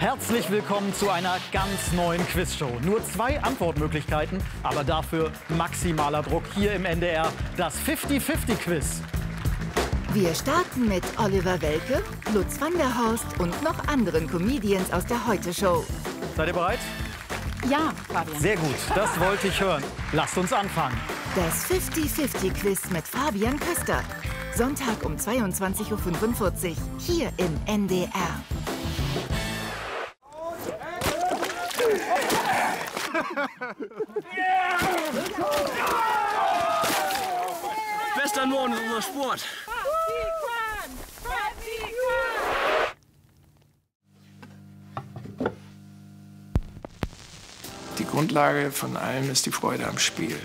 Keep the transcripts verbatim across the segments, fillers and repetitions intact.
Herzlich willkommen zu einer ganz neuen Quizshow. Nur zwei Antwortmöglichkeiten, aber dafür maximaler Druck hier im N D R, das fifty fifty Quiz. Wir starten mit Oliver Welke, Lutz van der Horst und noch anderen Comedians aus der Heute-Show. Seid ihr bereit? Ja, Fabian. Sehr gut, das wollte ich hören. Lasst uns anfangen. Das fifty fifty Quiz mit Fabian Köster. Sonntag um zweiundzwanzig Uhr fünfundvierzig, hier im N D R. Western Norden ist unser Sport. Die Grundlage von allem ist die Freude am Spiel.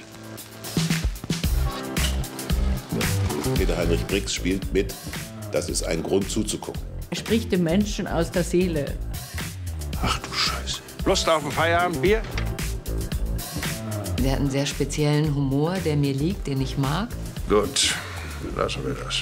Peter Heinrich Brix spielt mit. Das ist ein Grund zuzugucken. Er spricht dem Menschen aus der Seele. Ach du Scheiße. Lust auf ein Feierabendbier? Der hat einen sehr speziellen Humor, der mir liegt, den ich mag. Gut, lassen wir das.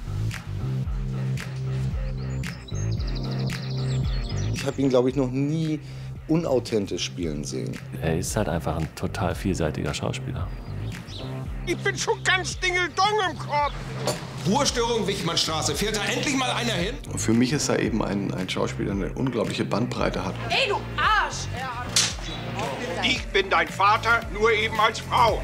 Ich habe ihn, glaube ich, noch nie unauthentisch spielen sehen. Er ist halt einfach ein total vielseitiger Schauspieler. Ich bin schon ganz dingeldong im Kopf. Ruhestörung, Wichmannstraße. Fährt da endlich mal einer hin? Für mich ist er eben ein, ein Schauspieler, der eine unglaubliche Bandbreite hat. Ey, du Arsch! Ich bin dein Vater, nur eben als Frau.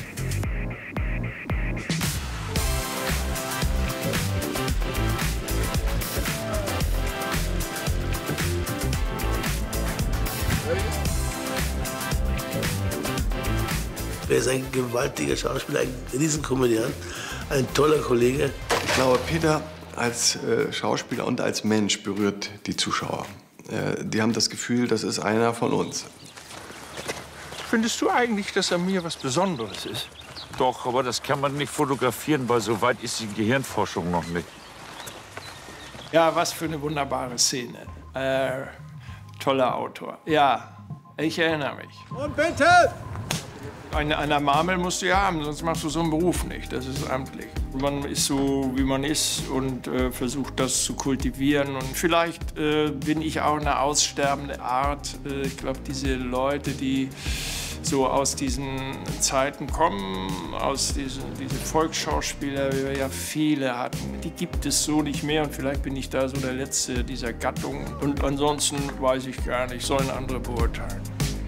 Er ist ein gewaltiger Schauspieler, ein Riesenkomödiant, ein toller Kollege. Ich glaube, Peter als äh, Schauspieler und als Mensch berührt die Zuschauer. Äh, die haben das Gefühl, das ist einer von uns. Findest du eigentlich, dass er mir was Besonderes ist? Doch, aber das kann man nicht fotografieren, weil so weit ist die Gehirnforschung noch nicht. Ja, was für eine wunderbare Szene. Äh, toller Autor. Ja, ich erinnere mich. Und bitte! Eine, eine Marmel musst du ja haben, sonst machst du so einen Beruf nicht. Das ist amtlich. Man ist so, wie man ist und äh, versucht, das zu kultivieren. Und vielleicht äh, bin ich auch eine aussterbende Art. Äh, ich glaube, diese Leute, die so aus diesen Zeiten kommen, aus diesen diese Volksschauspieler, wie wir ja viele hatten, die gibt es so nicht mehr. Und vielleicht bin ich da so der Letzte dieser Gattung. Und ansonsten weiß ich gar nicht, sollen andere beurteilen.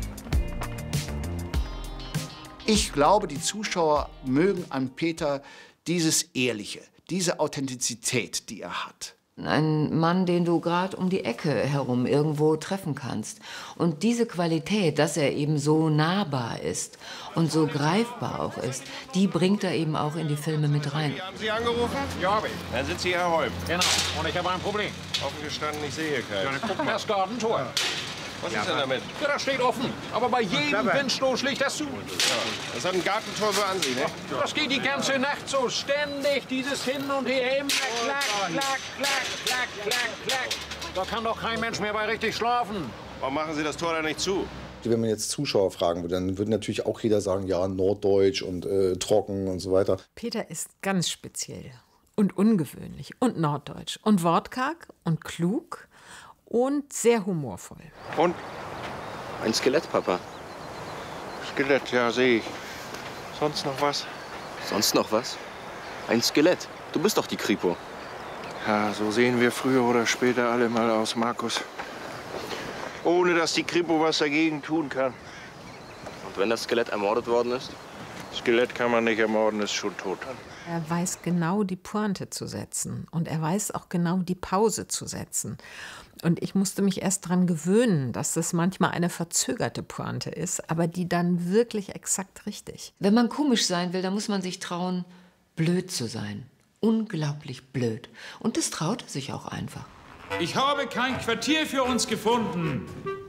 Ich glaube, die Zuschauer mögen an Peter dieses Ehrliche, diese Authentizität, die er hat. Ein Mann, den du gerade um die Ecke herum irgendwo treffen kannst. Und diese Qualität, dass er eben so nahbar ist und so greifbar auch ist, die bringt er eben auch in die Filme mit rein. Haben Sie angerufen? Ja, habe ich. Dann sind Sie Herr Holm. Genau. Und ich habe ein Problem. Offen gestanden, ich sehe keinen. Ja, dann guck mal. Das Gartentor. Was ist denn damit? Ja, das steht offen. Aber bei jedem Windstoß schlägt das zu. Ja, das hat ein Gartentor so an sich, ne? Das geht die ganze Nacht so ständig, dieses Hin und Her, immer klack, klack, klack, klack, klack, klack. Da kann doch kein Mensch mehr bei richtig schlafen. Warum machen Sie das Tor da nicht zu? Wenn man jetzt Zuschauer fragen würde, dann würde natürlich auch jeder sagen, ja, Norddeutsch und äh, trocken und so weiter. Peter ist ganz speziell und ungewöhnlich und norddeutsch und wortkarg und klug und sehr humorvoll. Und? Ein Skelett, Papa. Skelett, ja, sehe ich. Sonst noch was? Sonst noch was? Ein Skelett. Du bist doch die Kripo. Ja, so sehen wir früher oder später alle mal aus, Markus. Ohne dass die Kripo was dagegen tun kann. Und wenn das Skelett ermordet worden ist? Skelett kann man nicht ermorden, ist schon tot. Er weiß genau die Pointe zu setzen und er weiß auch genau die Pause zu setzen. Und ich musste mich erst daran gewöhnen, dass das manchmal eine verzögerte Pointe ist, aber die dann wirklich exakt richtig. Wenn man komisch sein will, dann muss man sich trauen, blöd zu sein. Unglaublich blöd. Und das traut er sich auch einfach. Ich habe kein Quartier für uns gefunden.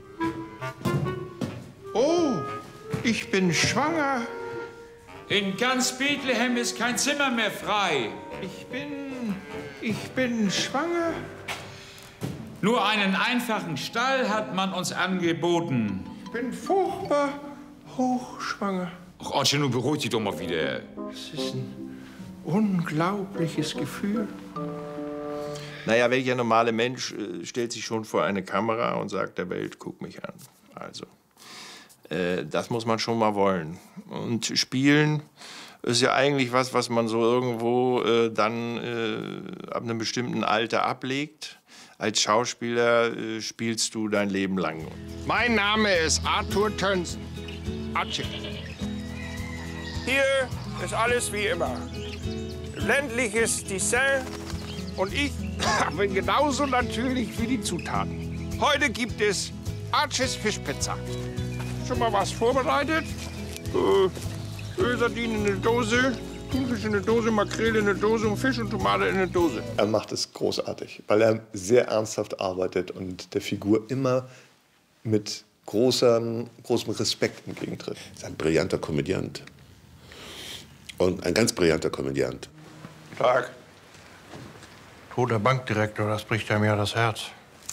Oh, ich bin schwanger. In ganz Bethlehem ist kein Zimmer mehr frei. Ich bin... ich bin schwanger. Nur einen einfachen Stall hat man uns angeboten. Ich bin furchtbar hochschwanger. Ach, Archie, nun beruhig dich doch mal wieder. Es ist ein unglaubliches Gefühl. Naja, welcher normale Mensch äh, stellt sich schon vor eine Kamera und sagt der Welt, guck mich an. Also, äh, das muss man schon mal wollen. Und spielen ist ja eigentlich was, was man so irgendwo äh, dann äh, ab einem bestimmten Alter ablegt. Als Schauspieler äh, spielst du dein Leben lang. Mein Name ist Arthur Tönsen. Archie. Hier ist alles wie immer. Ländliches Dessert und ich bin genauso natürlich wie die Zutaten. Heute gibt es Archies Fischpizza. Schon mal was vorbereitet? Äh, Ölsardinen in eine Dose, Thunfisch in eine Dose, Makrele in eine Dose und Fisch und Tomate in eine Dose. Er macht es großartig, weil er sehr ernsthaft arbeitet und der Figur immer mit großem, großem Respekt entgegentritt. Er ist ein brillanter Komödiant. Und ein ganz brillanter Komödiant. Tag. Toter Bankdirektor, das bricht einem ja das Herz.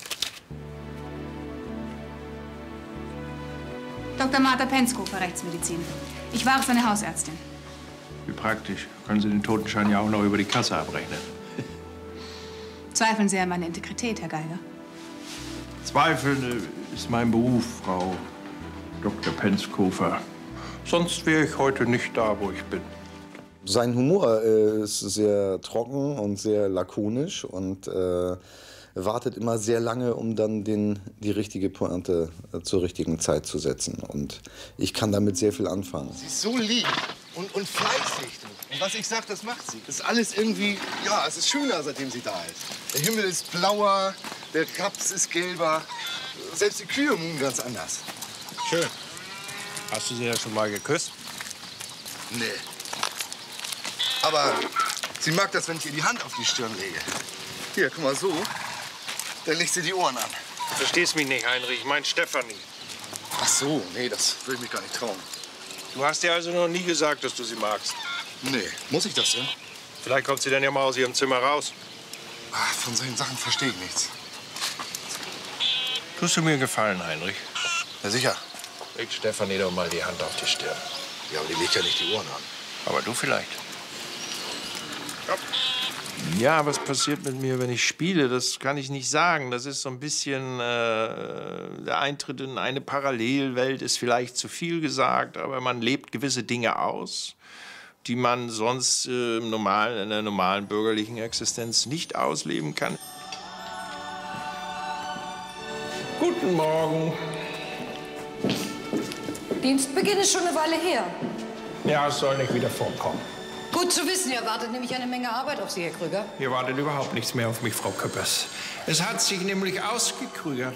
Doktor Martha Penskofer, Rechtsmedizin. Ich war seine Hausärztin. Wie praktisch. Können Sie den Totenschein ja auch noch über die Kasse abrechnen. Zweifeln Sie an meiner Integrität, Herr Geiger? Zweifeln ist mein Beruf, Frau Doktor Penskofer. Sonst wäre ich heute nicht da, wo ich bin. Sein Humor äh, ist sehr trocken und sehr lakonisch und äh, wartet immer sehr lange, um dann den, die richtige Pointe äh, zur richtigen Zeit zu setzen. Und ich kann damit sehr viel anfangen. Sie ist so lieb und, und fleißig. Und was ich sage, das macht sie. Das ist alles irgendwie, ja, es ist schöner, seitdem sie da ist. Der Himmel ist blauer, der Raps ist gelber. Selbst die Kühe muhen ganz anders. Schön. Hast du sie ja schon mal geküsst? Nee. Aber sie mag das, wenn ich ihr die Hand auf die Stirn lege. Hier, guck mal, so. Dann legt sie die Ohren an. Du verstehst mich nicht, Heinrich. Ich mein Stefanie. Ach so, nee, das will ich mich gar nicht trauen. Du hast dir also noch nie gesagt, dass du sie magst? Nee, muss ich das denn? Vielleicht kommt sie dann ja mal aus ihrem Zimmer raus. Ach, von solchen Sachen verstehe ich nichts. Tust du mir gefallen, Heinrich? Ja, sicher. Legt Stefanie doch mal die Hand auf die Stirn. Ja, aber die legt ja nicht die Ohren an. Aber du vielleicht. Ja, was passiert mit mir, wenn ich spiele, das kann ich nicht sagen. Das ist so ein bisschen, äh, der Eintritt in eine Parallelwelt ist vielleicht zu viel gesagt, aber man lebt gewisse Dinge aus, die man sonst äh, im normalen, in der normalen bürgerlichen Existenz nicht ausleben kann. Guten Morgen. Dienstbeginn ist schon eine Weile her. Ja, es soll nicht wieder vorkommen. Gut zu wissen, hier wartet nämlich eine Menge Arbeit auf Sie, Herr Krüger. Hier wartet überhaupt nichts mehr auf mich, Frau Köppers. Es hat sich nämlich ausgekrügert.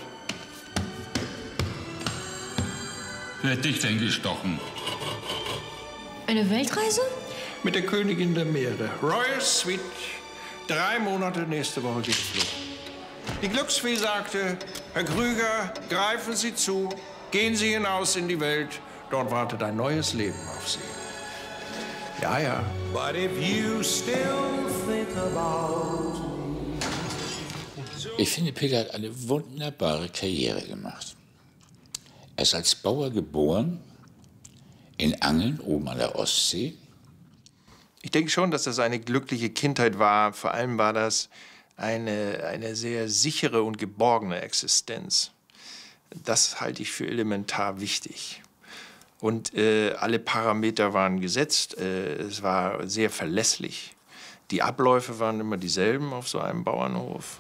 Wer hat dich denn gestochen? Eine Weltreise? Mit der Königin der Meere. Royal Suite. Drei Monate, nächste Woche geht's los. Die Glücksfee sagte, Herr Krüger, greifen Sie zu, gehen Sie hinaus in die Welt. Dort wartet ein neues Leben auf Sie. Ja, ja. But if you still think about me. Ich finde, Peter hat eine wunderbare Karriere gemacht. Er ist als Bauer geboren, in Angeln, oben an der Ostsee. Ich denke schon, dass das eine glückliche Kindheit war. Vor allem war das eine, eine sehr sichere und geborgene Existenz. Das halte ich für elementar wichtig. Und äh, alle Parameter waren gesetzt. Äh, es war sehr verlässlich. Die Abläufe waren immer dieselben auf so einem Bauernhof.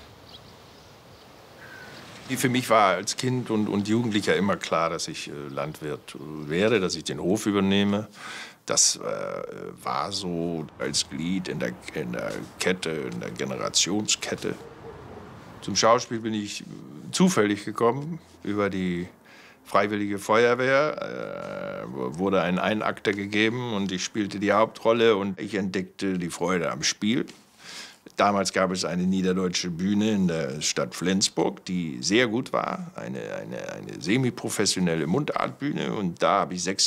Für mich war als Kind und, und Jugendlicher immer klar, dass ich äh, Landwirt werde, dass ich den Hof übernehme. Das äh, war so als Glied in der, in der Kette, in der Generationskette. Zum Schauspiel bin ich zufällig gekommen über die Freiwillige Feuerwehr, äh, wurde ein Einakter gegeben und ich spielte die Hauptrolle und ich entdeckte die Freude am Spiel. Damals gab es eine niederdeutsche Bühne in der Stadt Flensburg, die sehr gut war, eine, eine, eine semi-professionelle Mundartbühne und da habe ich sechs